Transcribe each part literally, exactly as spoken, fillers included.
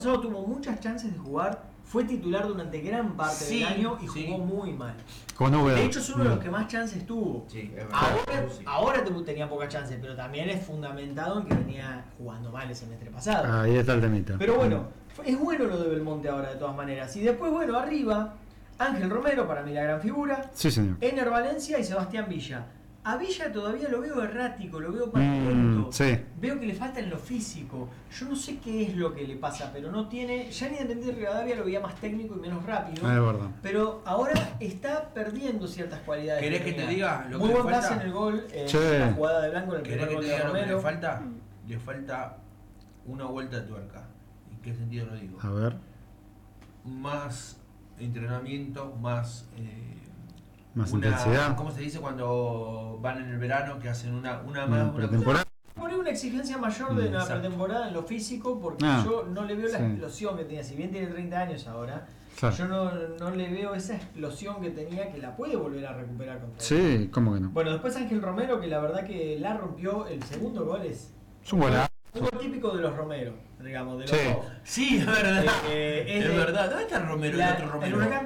pasado tuvo muchas chances de jugar, fue titular durante gran parte Sí, del año y sí. jugó muy mal. Con V. De hecho es uno de los que más chances tuvo. Sí, es verdad. Ahora, Sí. ahora te- tenía pocas chances, pero también es fundamentado en que venía jugando mal el semestre pasado. Ahí está el temita. Pero bueno, fue- es bueno lo de Belmonte ahora de todas maneras. Y después, bueno, arriba, Ángel Romero, para mí la gran figura, Sí, señor. Ener Valencia y Sebastián Villa. A Villa todavía lo veo errático, lo veo Mm, patento. sí. Veo que le falta en lo físico. Yo no sé qué es lo que le pasa, pero no tiene. Ya en Independiente Rivadavia lo veía más técnico y menos rápido. Ah, es verdad. Pero ahora está perdiendo ciertas cualidades. ¿Querés que te tenía. diga lo Muy que buen le pase falta? en el gol, eh, Sí. la jugada de Blanco en el ¿Querés primer que gol te de diga lo que le Romero. falta? Le falta una vuelta de tuerca. ¿En qué sentido lo digo? A ver. Más entrenamiento, más... eh, Más una- intensidad. ¿Cómo se dice cuando van en el verano que hacen una, una más? Una Una pretemporada. Poner una exigencia mayor de Mm, la exacto. pretemporada en lo físico porque Ah, yo no le veo la sí. explosión que tenía. Si bien tiene treinta años ahora, Claro. yo no, no le veo esa explosión que tenía que la puede volver a recuperar contra él. Sí, ¿cómo que no? Bueno, después Ángel Romero, que la verdad que la rompió. El segundo gol es Es un golazo. un gol típico de los Romero, digamos, de los Sí. dos. Sí, es verdad. Eh, eh, es es de- verdad. ¿Dónde está Romero? La- el otro Romero. ¿El Huracán?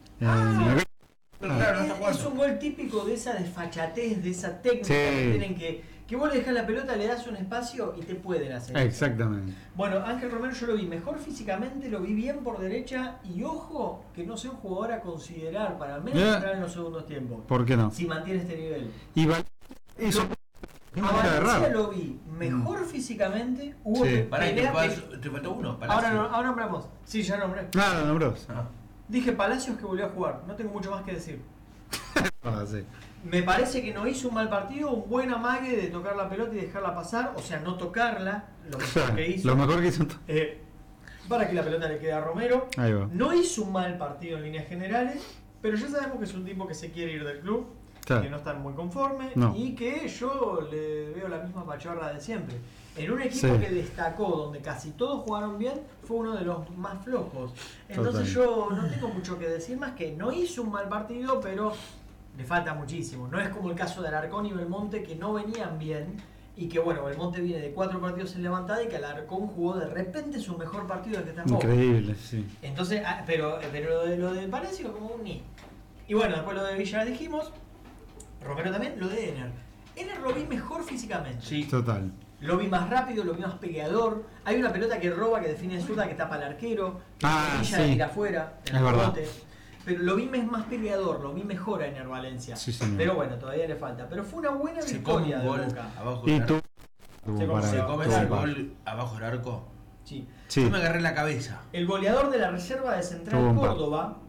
Eh, Pero claro, no está Es, jugando. es un gol típico de esa desfachatez, de esa técnica Sí. que tienen que. Que vos le dejás la pelota, le das un espacio y te pueden hacer. eso. Exactamente. Bueno, Ángel Romero yo lo vi mejor físicamente, lo vi bien por derecha y ojo que no sea un jugador a considerar para al menos Yeah. entrar en los segundos tiempos. ¿Por qué no? Si mantiene este nivel. Y Val- hizo A una manera de Valencia raro. lo vi mejor físicamente, hubo Sí. pe- Pará, y te, pelea- pas- te faltó uno. Ahora, Palacio. no- ahora nombramos. Sí, ya nombré. Claro, no, bros. Ah. Dije Palacios que volvió a jugar, no tengo mucho más que decir. Ah, sí. Me parece que no hizo un mal partido, un buen amague de tocar la pelota y dejarla pasar, o sea, no tocarla, lo mejor que hizo. Lo mejor que hizo. to- Eh, para que la pelota le quede a Romero. Ahí va. No hizo un mal partido en líneas generales, pero ya sabemos que es un tipo que se quiere ir del club, Claro. que no está muy conforme No. y que yo le veo la misma pachorra de siempre. En un equipo Sí. que destacó, donde casi todos jugaron bien, fue uno de los más flojos. Entonces Total. yo no tengo mucho que decir más que no hizo un mal partido, pero le falta muchísimo. No es como el caso de Alarcón y Belmonte que no venían bien y que bueno, Belmonte viene de cuatro partidos en levantada y que Alarcón jugó de repente su mejor partido desde que está en Boca. Increíble, sí. Entonces, ah, pero, pero lo de, lo de Palacio como un ni. Y bueno, después lo de Villa dijimos, Romero también, lo de Ener. Ener lo vi mejor físicamente. Sí. Total. Lo vi más rápido, lo vi más peleador. Hay una pelota que roba, que define en zurda, que tapa al arquero. Ah, Villa sí. la tira afuera, en Es el verdad. rebote. Pero lo vi más peleador, lo vi mejor a Ener Valencia. Sí, señor. Pero bueno, todavía le falta. Pero fue una buena Se come victoria un de gol Boca. abajo Y del tú. arco. tuvo come- para- Se come tuvo ese para- gol abajo del arco. Sí. Sí. Yo me agarré la cabeza. El goleador de la reserva de Tuvo Central un par. Córdoba,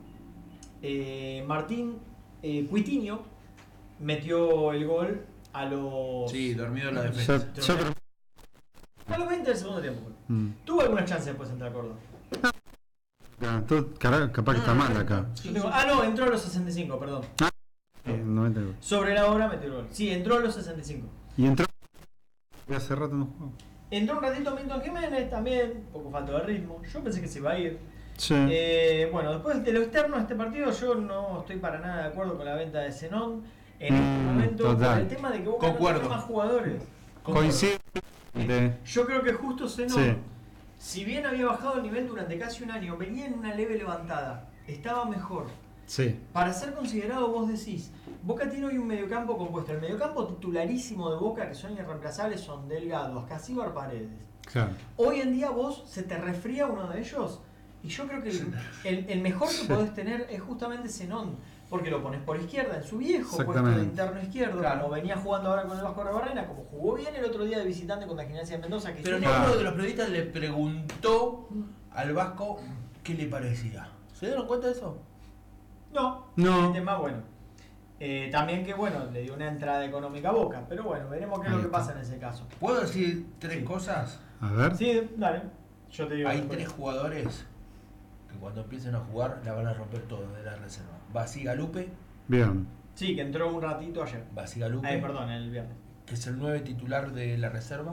eh, Martín eh, Cuitiño, metió el gol a los, Sí, dormido en la Yo, defensa. yo creo- a los veinte del segundo tiempo. Mm. Tuvo algunas chances después Central Córdoba. Ah, tú, cara- capaz que está mal acá. Yo tengo- ah, no, entró a los sesenta y cinco, perdón. Eh, noventa. Sobre la hora metió el gol. Sí, entró a los sesenta y cinco. Y entró. Y hace rato no jugó. Entró un ratito Milton Jiménez también, poco falta de ritmo. Yo pensé que se iba a ir. Sí. Eh, bueno, después de lo externo de este partido, yo no estoy para nada de acuerdo con la venta de Zenón en este Mm, momento. total. Por el tema de que Boca no Concuerdo. tiene más jugadores. Coincide. De- Yo creo que justo Zenón, Sí. si bien había bajado el nivel durante casi un año, venía en una leve levantada, estaba mejor. Sí. Para ser considerado, vos decís, Boca tiene hoy un mediocampo compuesto. El mediocampo titularísimo de Boca, que son irreemplazables, son Delgado, Ascasíbar, Paredes. Claro. Hoy en día vos se te resfría uno de ellos y yo creo que el, el- el mejor que Sí. podés tener es justamente Zenón, porque lo pones por izquierda en su viejo puesto de Exactamente. interno izquierdo, Claro. como venía jugando ahora con el Vasco Rebarrena, como jugó bien el otro día de visitante contra Gimnasia de Mendoza, que Pero tiene- ninguno de los periodistas le preguntó al Vasco qué le parecía. ¿Se dieron cuenta de eso? no, No. el tema bueno. Eh, también que bueno, le dio una entrada económica a Boca, pero bueno, veremos qué es Ahí lo que está. pasa en ese caso. ¿Puedo decir tres Sí. cosas? A ver. Sí, dale, yo te digo. Hay después. tres jugadores que cuando empiecen a jugar la van a romper todo de la reserva. Basigalupe, Bien. Sí, que entró un ratito ayer. Basigalupe, Ay, perdón, el viernes. que es el nueve titular de la reserva.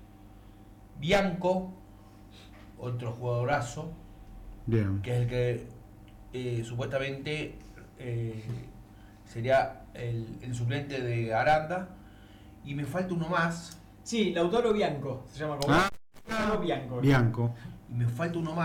Bianco, otro jugadorazo, Bien. que es el que eh, supuestamente eh, sería el, el suplente de Aranda. Y me falta uno más. Sí, Lautaro Bianco, se llama como. Ah, Lautaro Bianco. Bianco. y me falta uno más.